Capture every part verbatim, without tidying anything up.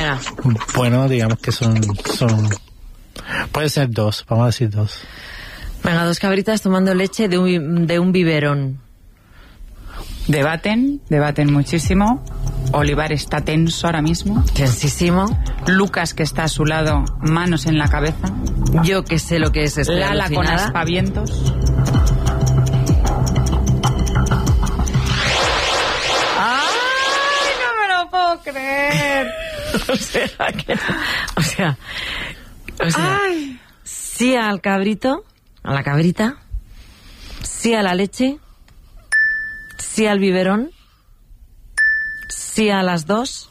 Venga. Bueno, digamos que son, son... Puede ser dos, vamos a decir dos. Venga, dos cabritas tomando leche de un, de un biberón. Debaten, debaten muchísimo. Olivar está tenso ahora mismo. Tensísimo. Lucas, que está a su lado, manos en la cabeza. Yo que sé lo que es esto. Lala con aspavientos. ¡Ay, no me lo puedo creer! o sea, que, o sea, o sea Ay. sí al cabrito, a la cabrita, sí a la leche, sí al biberón, sí a las dos.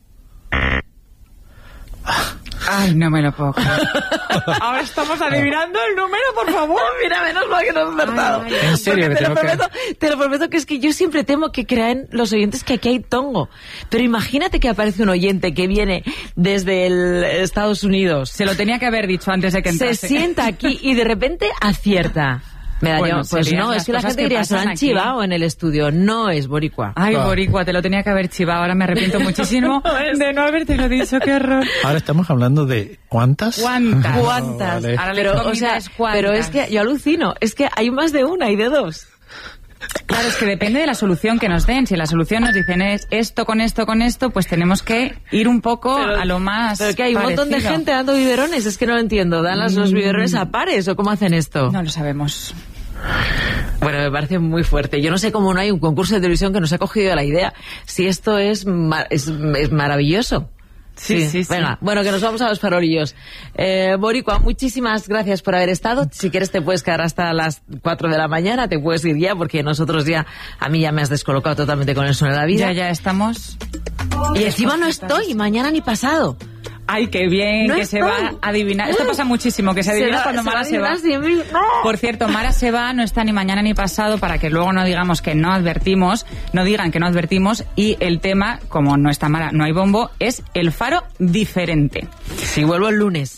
Ay, no me lo puedo creer. Ahora estamos adivinando el número, por favor. Mira, menos mal que no has acertado. Ay, ay, en serio, que te, tengo lo prometo, que... te lo prometo que es que yo siempre temo que crean los oyentes que aquí hay tongo. Pero imagínate que aparece un oyente que viene desde el Estados Unidos. Se lo tenía que haber dicho antes de que entrase. Se sienta aquí y de repente acierta. Me da Bueno, yo, pues no, es que la gente diría, se lo han chivado en el estudio. No es boricua. Ay, Claro. boricua, te lo tenía que haber chivado. Ahora me arrepiento muchísimo de no haberte lo dicho. Qué horror. Ahora estamos hablando de ¿cuántas? ¿Cuántas? ¿Cuántas? vale. Ahora la Pero, o incógnita sea, es cuántas. pero es que yo alucino. Es que hay más de una y de dos. Claro, es que depende de la solución que nos den. Si la solución nos dicen es esto con esto con esto, pues tenemos que ir un poco Pero- a lo más Pero que hay un montón de parecido. gente dando biberones. Es que no lo entiendo. ¿Dan los, los biberones a pares o cómo hacen esto? No lo sabemos. Bueno, me parece muy fuerte. Yo no sé cómo no hay un concurso de televisión que nos ha cogido la idea. Si esto es, ma- es, es maravilloso. Sí, sí, sí. Venga, bueno, que nos vamos a los farolillos. Eh, Boricua, muchísimas gracias por haber estado. Si quieres te puedes quedar hasta las cuatro de la mañana, te puedes ir ya, porque nosotros ya, a mí ya me has descolocado totalmente con el son de la vida. Ya, ya estamos. Y encima no estoy, mañana ni pasado. Ay, qué bien, No que se estoy. va a adivinar. Esto pasa muchísimo, que se adivina va- cuando se va Mara a se va. adivinar siempre. ¡No! Por cierto, Mara se va, no está ni mañana ni pasado, para que luego no digamos que no advertimos, no digan que no advertimos, y el tema, como no está Mara, no hay bombo, es el faro diferente. Si vuelvo el lunes.